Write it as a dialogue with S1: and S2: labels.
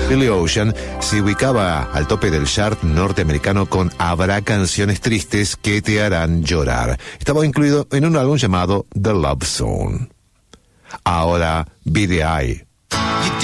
S1: Billy Ocean se ubicaba al tope del chart norteamericano con Habrá canciones tristes que te harán llorar. Estaba incluido en un álbum llamado The Love Zone. Ahora, B.D.I.